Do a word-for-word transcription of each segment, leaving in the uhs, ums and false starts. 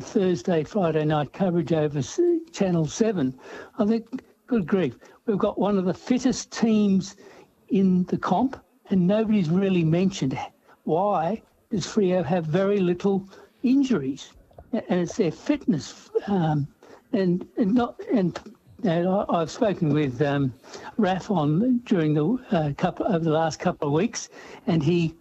Thursday, Friday night coverage over Channel seven, I think, good grief, we've got one of the fittest teams in the comp, and nobody's really mentioned why does Freo have very little injuries, and it's their fitness. Um, and, and not and. And I've spoken with um, Raf on during the uh, couple over the last couple of weeks, and he,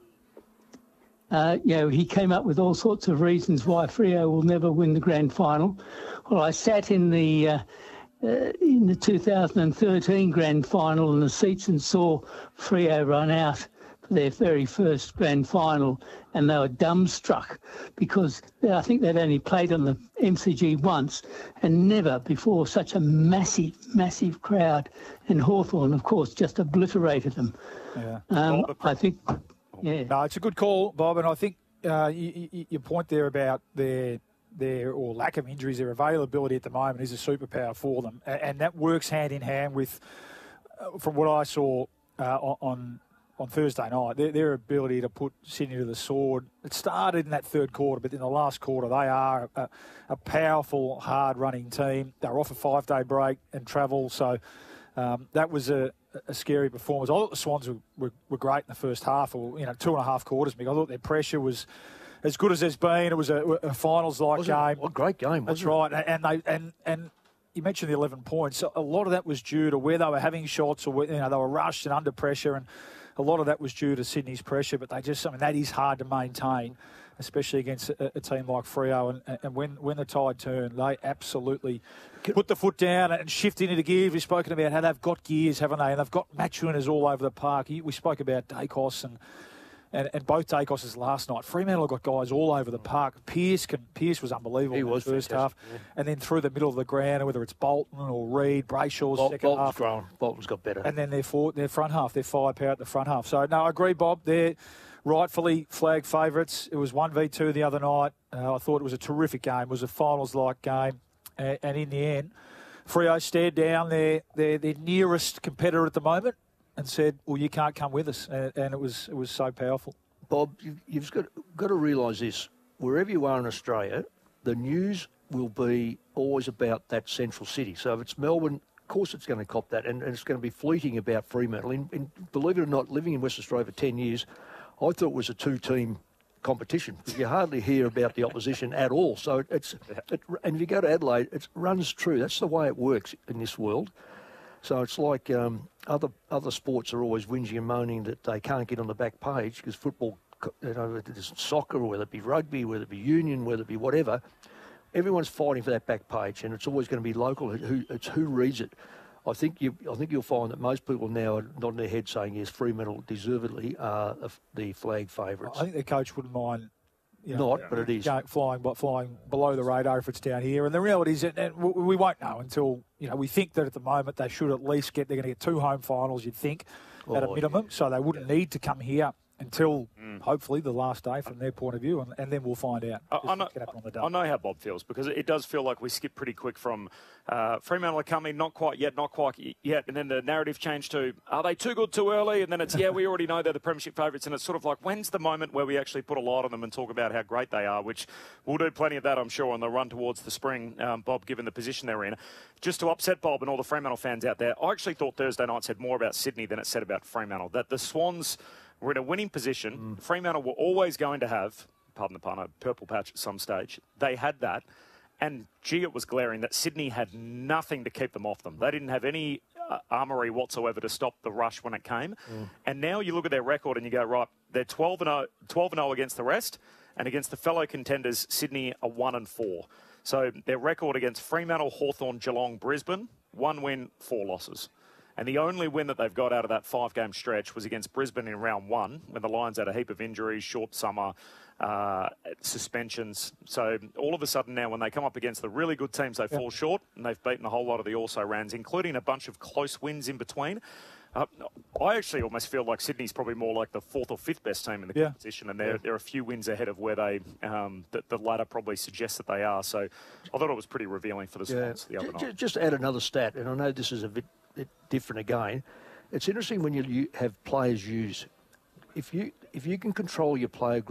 uh, you know, he came up with all sorts of reasons why Freo will never win the grand final. Well, I sat in the uh, uh, in the two thousand thirteen grand final in the seats and saw Freo run out for their very first grand final, and they were dumbstruck because I think they'd only played on the M C G once and never before such a massive, massive crowd. And Hawthorn, of course, just obliterated them. Yeah. Um, I think, yeah. No, it's a good call, Bob, and I think uh, you, you, your point there about their their or lack of injuries, their availability at the moment is a superpower for them, and, and that works hand in hand with, uh, from what I saw uh, on. on Thursday night, their, their ability to put Sydney to the sword. It started in that third quarter, but in the last quarter, they are a, a powerful, hard-running team. They were off a five-day break and travel, so um, that was a, a scary performance. I thought the Swans were, were, were great in the first half, or you know, two and a half quarters. I thought their pressure was as good as there's been. It was a, a finals-like game. A great game, wasn't That's it? right, and they and and. You mentioned the eleven points. A lot of that was due to where they were having shots, or you know they were rushed and under pressure, and a lot of that was due to Sydney's pressure. But they just, I mean, that is hard to maintain, especially against a, a team like Freo. And, and when when the tide turned, they absolutely put the foot down and shift into the gears. We've spoken about how they've got gears, haven't they? And they've got match winners all over the park. We spoke about Dacos and. And, and both Dacos' last night. Fremantle got guys all over the park. Pierce can, Pierce was unbelievable he in was the first half. Yeah. And then through the middle of the ground, whether it's Bolton or Reid, Brayshaw's Bol- second Bolton's half. grown. Bolton's got better. And then their, for, their front half, their firepower at the front half. So, no, I agree, Bob. They're rightfully flag favourites. It was one v two the other night. Uh, I thought it was a terrific game. It was a finals-like game. Uh, and in the end, Freo stared down their, their, their nearest competitor at the moment and said, well, you can't come with us. And, and it was it was so powerful. Bob, you've, you've got, got to realise this. Wherever you are in Australia, the news will be always about that central city. So if it's Melbourne, of course it's going to cop that, and, and it's going to be fleeting about Fremantle. In, in, believe it or not, living in West Australia for ten years, I thought it was a two-team competition because you hardly hear about the opposition at all. So it's it, and if you go to Adelaide, it runs true. That's the way it works in this world. So it's like um, other other sports are always whinging and moaning that they can't get on the back page because football, you know, it's soccer, whether it be rugby, whether it be union, whether it be whatever, everyone's fighting for that back page, and it's always going to be local. Who, it's who reads it. I think you, I think you'll find that most people now are nodding their head saying yes, Fremantle deservedly are the flag favourites. I think the coach wouldn't mind. You know, Not, but it is. Going, flying, but flying below the radar if it's down here. And the reality is, and we won't know until, you know, we think that at the moment they should at least get, they're going to get two home finals, you'd think, oh, at a minimum. Yeah. So they wouldn't need to come here until mm. hopefully the last day from their point of view, and, and then we'll find out. I, I, know, I know how Bob feels because it does feel like we skip pretty quick from uh, Fremantle are coming, not quite yet, not quite yet, and then the narrative changed to, are they too good too early? And then it's, yeah, we already know they're the premiership favourites, and it's sort of like, when's the moment where we actually put a light on them and talk about how great they are, which we'll do plenty of that, I'm sure, on the run towards the spring, um, Bob, given the position they're in. Just to upset Bob and all the Fremantle fans out there, I actually thought Thursday night said more about Sydney than it said about Fremantle, that the Swans were in a winning position. Mm. Fremantle were always going to have, pardon the pun, a purple patch at some stage. They had that. And, gee, it was glaring that Sydney had nothing to keep them off them. They didn't have any uh, armoury whatsoever to stop the rush when it came. Mm. And now you look at their record and you go, right, they're twelve and oh against the rest. And against the fellow contenders, Sydney are one and four. So their record against Fremantle, Hawthorn, Geelong, Brisbane, one win, four losses. And the only win that they've got out of that five-game stretch was against Brisbane in round one, when the Lions had a heap of injuries, short summer, uh, suspensions. So all of a sudden now, when they come up against the really good teams, they yep. fall short, and they've beaten a whole lot of the also-rans, including a bunch of close wins in between. Uh, I actually almost feel like Sydney's probably more like the fourth or fifth best team in the yeah. competition, and they're, yeah. they're a few wins ahead of where they um, the, the ladder probably suggests that they are. So I thought it was pretty revealing for the Swans yeah. the other just, night. Just add another stat, and I know this is a bit, bit different again. It's interesting when you, you have players use. If you if you can control your player group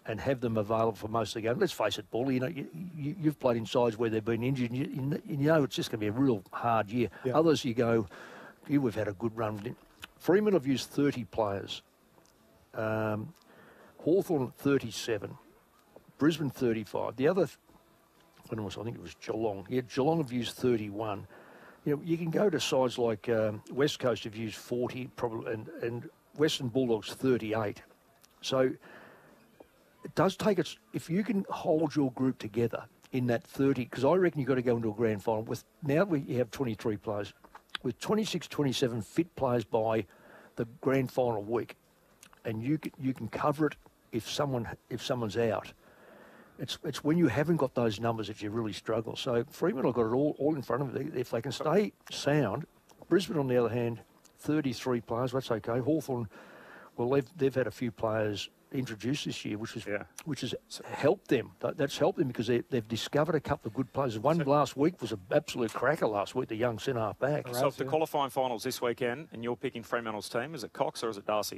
and have them available for most of the game. Let's face it, Paul, you know, you, you, you've played in sides where they've been injured, and you, you know it's just going to be a real hard year. Yeah. Others, you go, you we've had a good run. Fremantle have used thirty players. Um, Hawthorn thirty-seven. Brisbane thirty-five. The other, I don't know, I think it was Geelong. Yeah, Geelong have used thirty-one. You know, you can go to sides like um, West Coast have used forty, probably, and, and Western Bulldogs thirty-eight. So it does take us, if you can hold your group together in that thirty, because I reckon you've got to go into a grand final. With now we have twenty-three players. With twenty-six, twenty-seven fit players by the grand final week, and you can, you can cover it if someone if someone's out. It's it's when you haven't got those numbers that you really struggle. So Fremantle got it all, all in front of them. If they can stay sound, Brisbane on the other hand, thirty-three players, that's okay. Hawthorn, well, they've, they've had a few players introduced this year, which is yeah. which has helped them. That's helped them because they, they've discovered a couple of good players. One so, last week was an absolute cracker last week, the young centre half back. So if the qualifying finals this weekend and you're picking Fremantle's team, is it Cox or is it Darcy?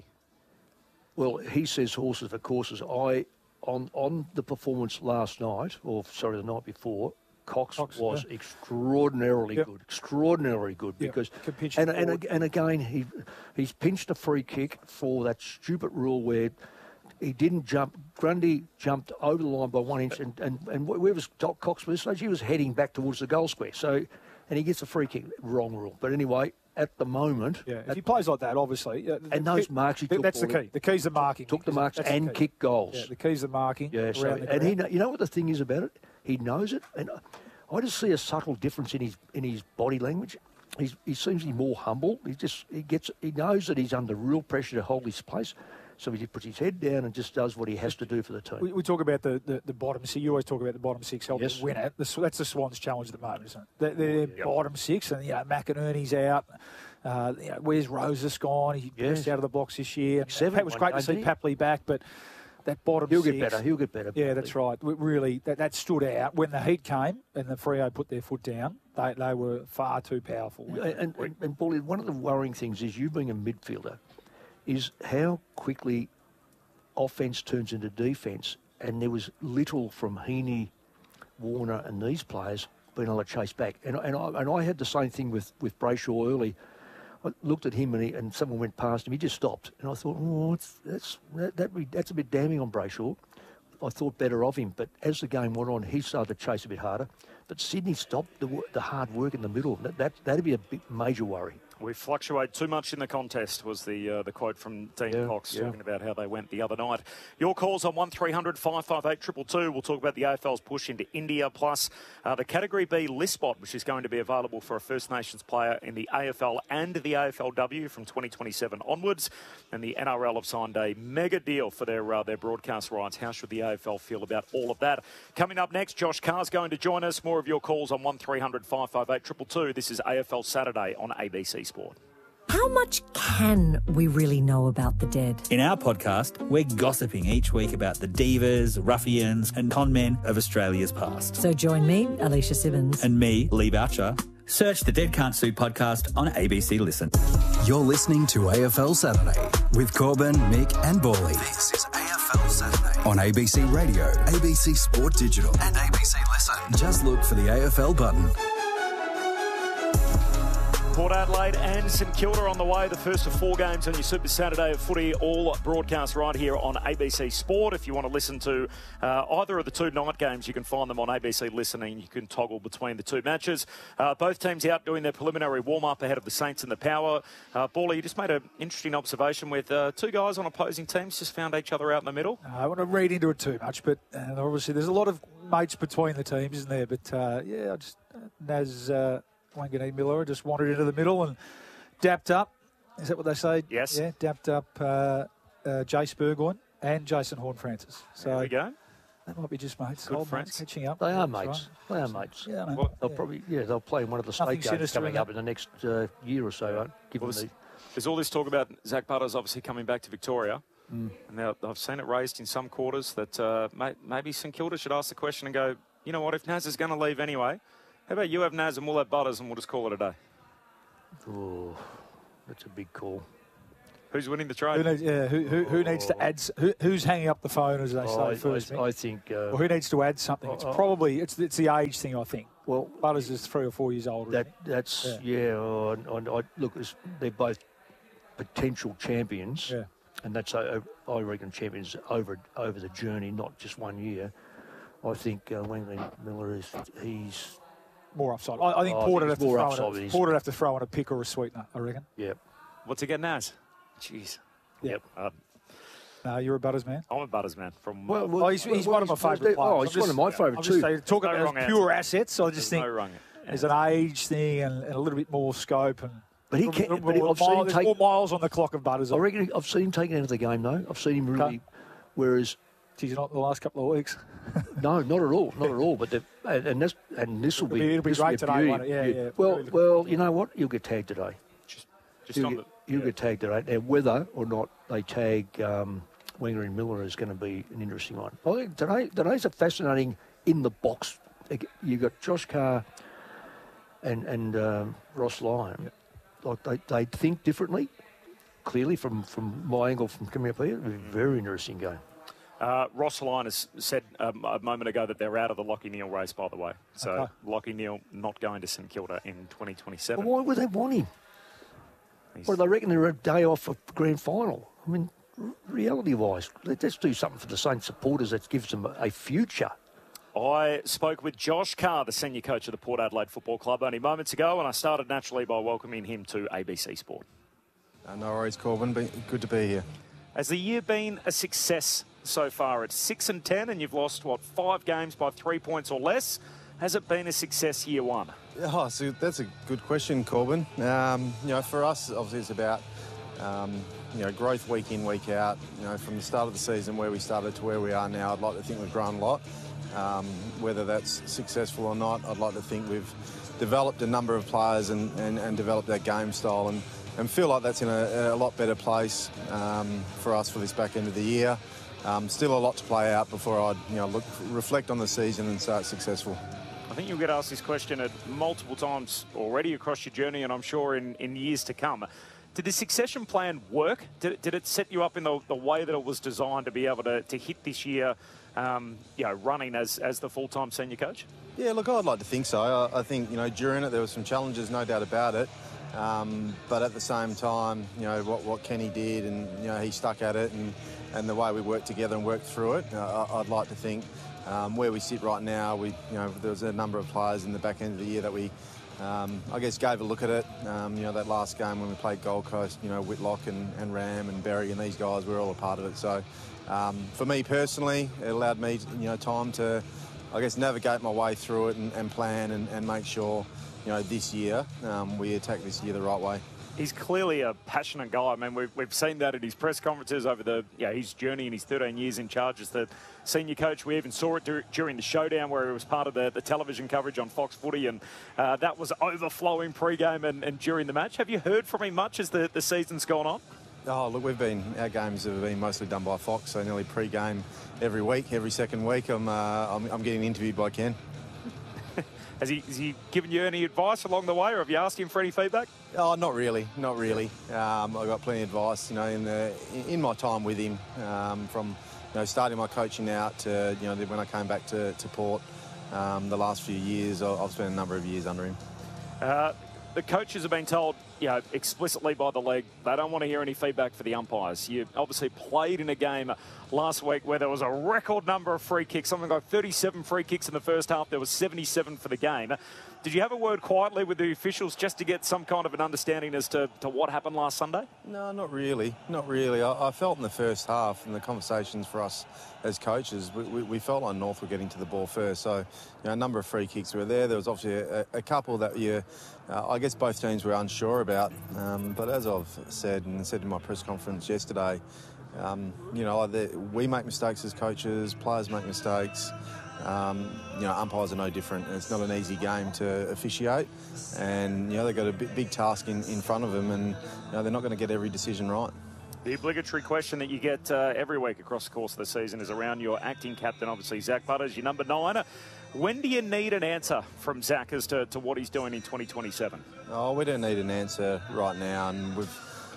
Well, he says horses for courses. I on on the performance last night, or sorry, the night before, Cox, Cox was yeah. extraordinarily yep. good, extraordinarily good. Yep. Because and and, and again, he he's pinched a free kick for that stupid rule where he didn't jump. Grundy jumped over the line by one inch, and and and where was Cox was stage? He was heading back towards the goal square. So, and he gets a free kick. Wrong rule, but anyway. At the moment, yeah. If he plays like that, obviously, yeah, and those marks he took, that's the key. The key's the marking. Took the marks and kicked goals. Yeah, the key's the marking. Yeah, so, and he, you know what the thing is about it? He knows it, and I just see a subtle difference in his in his body language. He's, he seems to be more humble. He just he gets he knows that he's under real pressure to hold his place. So he puts his head down and just does what he has to do for the team. We, we talk about the, the, the bottom six. You always talk about the bottom six helping yes. win it. The, that's the Swans' challenge at the moment, isn't it? They're, they're yep. bottom six, and you know, McInerney's out. Uh, you know, where's Roses gone? He yes. burst out of the blocks this year. Seven, it was great to see Papley back, but that bottom He'll six... He'll get better. He'll get better. Yeah, that's right. We really, that, that stood out. When the heat came and the Freo put their foot down, they, they were far too powerful. And, and, and, and Paulie, one of the worrying things is you being a midfielder is how quickly offence turns into defence, and there was little from Heaney, Warner and these players being able to chase back. And, and, I, and I had the same thing with, with Brayshaw early. I looked at him and, he, and someone went past him. He just stopped. And I thought, oh, it's, that's, that, that, that's a bit damning on Brayshaw. I thought better of him. But as the game went on, he started to chase a bit harder. But Sydney stopped the, the hard work in the middle. That, that, that'd be a big, major worry. We fluctuate too much in the contest was the uh, the quote from Dean yeah, Cox yeah. talking about how they went the other night. Your calls on one three hundred five five eight two two two. We'll talk about the A F L's push into India, plus uh, the Category B list spot, which is going to be available for a First Nations player in the A F L and the A F L W from twenty twenty-seven onwards. And the N R L have signed a mega deal for their uh, their broadcast rights. How should the A F L feel about all of that? Coming up next, Josh Carr's going to join us. More of your calls on one three hundred five five eight two two two. This is A F L Saturday on A B C Sport. How much can we really know about the dead? In our podcast, we're gossiping each week about the divas, ruffians and con men of Australia's past. So join me, Alicia Simmons. And me, Lee Boucher. Search the Dead Can't Sue podcast on A B C Listen. You're listening to A F L Saturday with Corbin, Mick and Bawley. This is A F L Saturday on A B C Radio, A B C Sport Digital and A B C Listen. Just look for the A F L button. Port Adelaide and St Kilda on the way. The first of four games on your Super Saturday of footy, all broadcast right here on A B C Sport. If you want to listen to uh, either of the two night games, you can find them on A B C Listening. You can toggle between the two matches. Uh, both teams out doing their preliminary warm-up ahead of the Saints and the Power. Uh, Bawley, you just made an interesting observation with uh, two guys on opposing teams just found each other out in the middle. Uh, I want to read into it too much, but uh, obviously there's a lot of mates between the teams, isn't there? But uh, yeah, I just uh, Naz... Uh, Wanganeen Miller just wandered into the middle and dapped up. Is that what they say? Yes. Yeah, dapped up uh, uh, Jace Burgoyne and Jason Horne-Francis. So there we go. That might be just mates. Good Old friends. mates catching up. They are That's mates. right. They are mates. Yeah, I know. Well, they'll yeah. probably yeah they'll play in one of the state Nothing games coming in up in the next uh, year or so. Right? Given Well, the, there's all this talk about Zach Butters obviously coming back to Victoria. Mm. And now I've seen it raised in some quarters that uh, may, maybe St Kilda should ask the question and go, you know what, if Naz is going to leave anyway, how about you have Naz and we'll have Butters and we'll just call it a day? oh, that's a big call. Who's winning the Who trade? needs, yeah, who, who, who needs to add? s- Who, who's hanging up the phone, as they say Oh, I, first? Mick? I, I think. Uh, Or who needs to add something? It's uh, probably it's it's the age thing, I think. well, Butters is three or four years older. that isn't that's Yeah. yeah. oh, and- and I, look, it's, they're both potential champions, he? Yeah. and that's uh, I reckon champions over over the journey, not just one year. I think uh, Wangling Miller is he's More upside. I, I think Oh, I Porter think would have it's to more throw upside in than a, he's- Porter would have to throw in a pick or a sweetener, I reckon. yeah. What's he get, Naz? Jeez. Yep. Uh, No, you're a Butters man. I'm a Butters man. From Well, Oh, he's, he's well, one of my favourite players. Oh, I'm he's one just- of my favourite I'm too. just saying, talking No about wrong those answer. pure assets, I just There's think no wrong. there's an age thing and, and a little bit more scope. And But he a can't- little but more I've seen mile- him there's take- more miles on the clock of Butters. I reckon I've seen him taken out of the game though. I've seen him really. Okay. Whereas Geez, not the last couple of weeks. no, not at all, not at all. But the, and, and this and this will It'll be be- it'll be this will great a today, beauty. won't it? Yeah, yeah. Well, Really well, you know what? You'll get tagged today. Just You'll, on get, the, you'll get tagged today. Now, whether or not they tag um, Wenger and Miller is going to be an interesting one. I think today today's a fascinating in the box. You got Josh Carr and and um, Ross Lyon. Like they, they think differently. Clearly, from, from my angle from coming up here, it'll be a very interesting game. Uh, Ross Lyon has said um, a moment ago that they're out of the Lockie Neal race, by the way. So Okay. Lockie Neal not going to St Kilda in twenty twenty-seven. Well, why would they want him? He's- Well, they reckon they're a day off for grand final. I mean, r- reality-wise, let- let's do something for the Saints supporters that gives them a, a future. I spoke with Josh Carr, the senior coach of the Port Adelaide Football Club, only moments ago, and I started naturally by welcoming him to A B C Sport. Uh, no worries, Corbin. Be, good to be here. Has the year been a success so far? It's six and ten, and you've lost what five games by three points or less. Has it been a success year one? Oh, so that's a good question, Corbin. Um, you know, for us, obviously, it's about um, you know growth week in, week out. You know, from the start of the season where we started to where we are now, I'd like to think we've grown a lot. Um, whether that's successful or not, I'd like to think we've developed a number of players and, and, and developed our game style and, and feel like that's in a, a lot better place um, for us for this back end of the year. Um, still a lot to play out before I'd you know look reflect on the season and say it's successful. I think you'll get asked this question at multiple times already across your journey, and I'm sure in, in years to come. Did the succession plan work? Did it, did it set you up in the, the way that it was designed to be able to, to hit this year, um, you know, running as, as the full-time senior coach? Yeah, look, I'd like to think so. I, I think, you know, during it there were some challenges, no doubt about it. Um, but at the same time, you know, what, what Kenny did and, you know, he stuck at it and, and the way we worked together and worked through it, uh, I'd like to think um, where we sit right now, we, you know, there was a number of players in the back end of the year that we, um, I guess, gave a look at it. Um, you know, that last game when we played Gold Coast, you know, Whitlock and, and Ram and Berry and these guys, we're all a part of it. So um, for me personally, it allowed me, you know, time to, I guess, navigate my way through it and, and plan and, and make sure, you know, this year um, we attack this year the right way. He's clearly a passionate guy. I mean, we've, we've seen that at his press conferences over the, you know, his journey in his thirteen years in charge as the senior coach. We even saw it dur- during the showdown where he was part of the, the television coverage on Fox Footy, and uh, that was overflowing pre-game and, and during the match. Have you heard from him much as the, the season's gone on? Oh, look, we've been, our games have been mostly done by Fox, so nearly pre-game every week, every second week, I'm, uh, I'm, I'm getting interviewed by Ken. Has he, has he given you any advice along the way, or have you asked him for any feedback? Oh, not really, not really. Um, I got plenty of advice, you know, in the in my time with him, um, from you know starting my coaching out to you know when I came back to, to Port, um, the last few years. I've spent a number of years under him. Uh, the coaches have been told, you know, explicitly by the league, they don't want to hear any feedback for the umpires. You obviously played in a game last week where there was a record number of free kicks, something like thirty-seven free kicks in the first half. There was seventy-seven for the game. Did you have a word quietly with the officials just to get some kind of an understanding as to, to what happened last Sunday? No, not really, not really. I, I felt in the first half, in the conversations for us as coaches, we, we, we felt like North were getting to the ball first. So, you know, a number of free kicks were there. There was obviously a, a couple that you, uh, I guess both teams were unsure about. Um, but as I've said and said in my press conference yesterday, um, you know, the, we make mistakes as coaches, players make mistakes. Um, you know, umpires are no different. It's not an easy game to officiate, and you know they've got a big, big task in, in front of them, and you know they're not going to get every decision right. The obligatory question that you get uh, every week across the course of the season is around your acting captain, obviously Zach Butters, your number nine. When do you need an answer from Zach as to, to what he's doing in twenty twenty-seven? Oh, we don't need an answer right now, and we've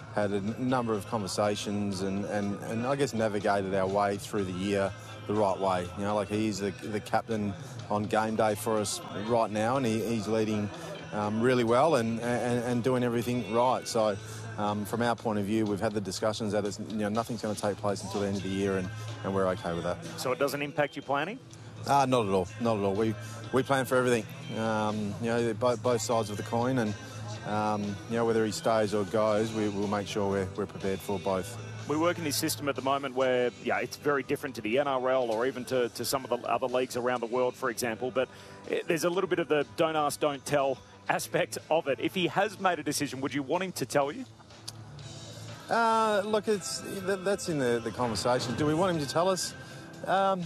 had a n- number of conversations and, and, and I guess navigated our way through the year the right way. You know, like he's the, the captain on game day for us right now, and he, he's leading um, really well and, and, and doing everything right. So um, from our point of view, we've had the discussions that it's, you know, nothing's going to take place until the end of the year, and, and we're okay with that. So it doesn't impact your planning? Uh, not at all, not at all. We we plan for everything. Um, you know, both, both sides of the coin, and um, you know, whether he stays or goes, we will make sure we're, we're prepared for both. We work in this system at the moment where, yeah, it's very different to the N R L or even to, to some of the other leagues around the world, for example. But it, there's a little bit of the don't ask, don't tell aspect of it. If he has made a decision, would you want him to tell you? Uh, look, it's that, that's in the, the conversation. Do we want him to tell us? Um,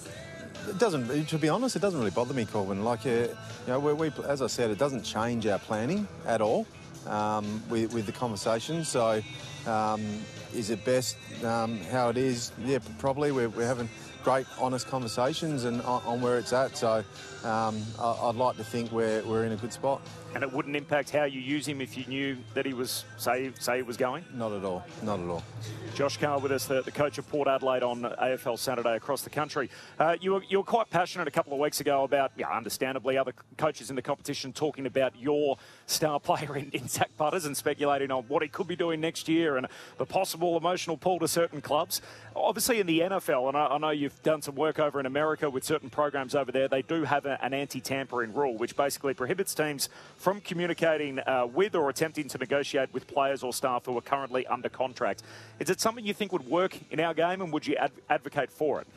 it doesn't. To be honest, it doesn't really bother me, Corbin. Like, uh, you know, we, we, as I said, it doesn't change our planning at all um, with, with the conversation. So. Um, Is it best um, how it is? Yeah, probably. We're, we're having great, honest conversations and on, on where it's at. So um, I, I'd like to think we're, we're in a good spot. And it wouldn't impact how you use him if you knew that he was, say, say he was going? Not at all. Not at all. Josh Carr with us, the, the coach of Port Adelaide on A F L Saturday across the country. Uh, you, were, you were quite passionate a couple of weeks ago about, yeah, understandably, other coaches in the competition talking about your star player in, in Zach Butters and speculating on what he could be doing next year and the possible emotional pull to certain clubs. Obviously in the N F L, and I, I know you've done some work over in America with certain programs over there, they do have a, an anti-tampering rule, which basically prohibits teams from communicating uh, with or attempting to negotiate with players or staff who are currently under contract. Is it something you think would work in our game, and would you ad- advocate for it?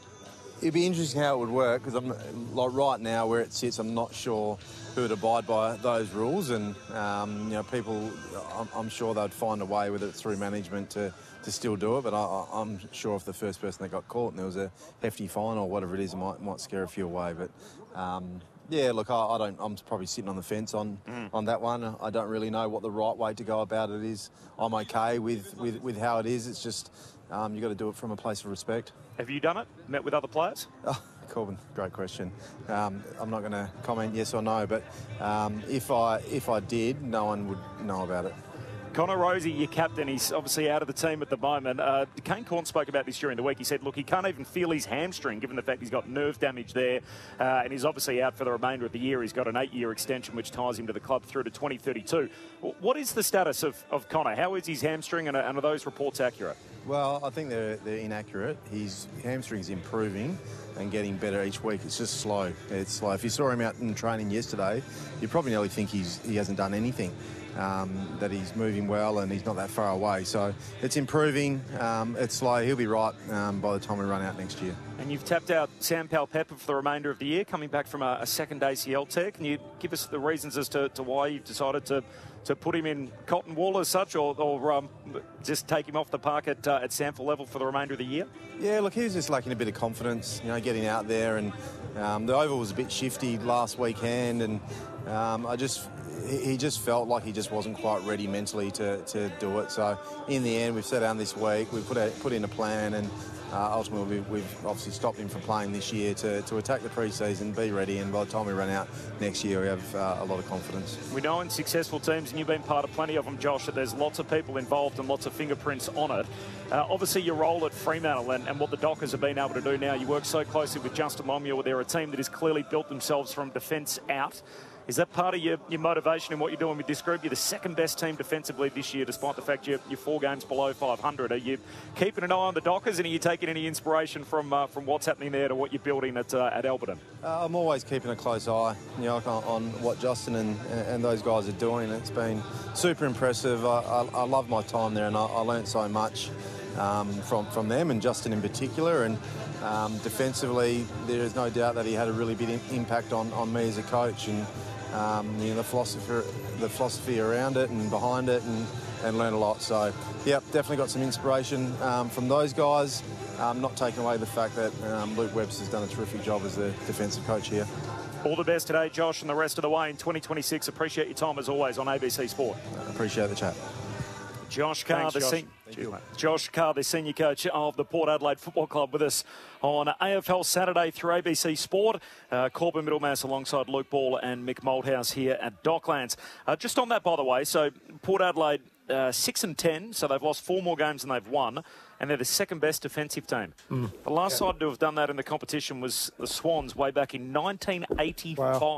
It'd be interesting how it would work, because I'm like right now where it sits, I'm not sure who would abide by those rules, and um, you know, people, I'm, I'm sure they'd find a way, whether it's through management, to, to still do it. But I, I'm sure if the first person that got caught and there was a hefty fine or whatever it is, it might might scare a few away. But um, yeah, look, I, I don't. I'm probably sitting on the fence on mm. on that one. I don't really know what the right way to go about it is. I'm okay with with, with how it is. It's just um, you got to do it from a place of respect. Have you done it? Met with other players? Oh, Corbin, great question. Um, I'm not going to comment yes or no, but um, if I if I did, no one would know about it. Connor Rozee, your captain, he's obviously out of the team at the moment. Uh, Kane Corn spoke about this during the week. He said, look, he can't even feel his hamstring, given the fact he's got nerve damage there, uh, and he's obviously out for the remainder of the year. He's got an eight-year extension, which ties him to the club through to twenty thirty-two. What is the status of, of Connor? How is his hamstring, and are, and are those reports accurate? Well, I think they're, they're inaccurate. His hamstring's improving and getting better each week. It's just slow. It's slow. If you saw him out in training yesterday, you'd probably nearly think he's he hasn't done anything. Um, that he's moving well and he's not that far away. So it's improving. Um, it's slow. He'll be right um, by the time we run out next year. And you've tapped out Sam Powell-Pepper for the remainder of the year, coming back from a, a second A C L tear. Can you give us the reasons as to, to why you've decided to, to put him in cotton wool as such, or, or um, just take him off the park at, uh, at sample level for the remainder of the year? Yeah, look, he was just lacking a bit of confidence, you know, getting out there. And um, the oval was a bit shifty last weekend, and um, I just... he just felt like he just wasn't quite ready mentally to, to do it. So in the end, we've sat down this week, we've put, a, put in a plan, and uh, ultimately we've, we've obviously stopped him from playing this year to, to attack the pre-season, be ready, and by the time we run out next year, we have uh, a lot of confidence. We know in successful teams, and you've been part of plenty of them, Josh, that there's lots of people involved and lots of fingerprints on it. Uh, obviously, your role at Fremantle and, and what the Dockers have been able to do now, you work so closely with Justin Longmuir. They're a team that has clearly built themselves from defence out. Is that part of your, your motivation in what you're doing with this group? You're the second best team defensively this year, despite the fact you're, you're four games below five hundred. Are you keeping an eye on the Dockers, and are you taking any inspiration from uh, from what's happening there to what you're building at uh, at Alberton? Uh, I'm always keeping a close eye, you know, on, on what Justin and, and those guys are doing. It's been super impressive. I, I, I love my time there, and I, I learnt so much um, from from them, and Justin in particular. And um, defensively, there is no doubt that he had a really big impact on, on me as a coach, and Um, you know, the philosophy, the philosophy around it and behind it, and, and learn a lot. So, yeah, definitely got some inspiration um, from those guys. Um, not taking away the fact that um, Luke Webster's done a terrific job as the defensive coach here. All the best today, Josh, and the rest of the way in twenty twenty-six. Appreciate your time as always on A B C Sport. I appreciate the chat. Josh Carr, Thanks, the Josh. sen- Thank you, mate. Josh Carr, the senior coach of the Port Adelaide Football Club, with us on A F L Saturday through A B C Sport. Uh, Corbin Middlemass alongside Luke Ball and Mick Malthouse here at Docklands. Uh, just on that, by the way, so Port Adelaide uh, six and ten, so they've lost four more games than they've won, and they're the second best defensive team. Mm. The last yeah. side to have done that in the competition was the Swans way back in nineteen eighty-five. Wow.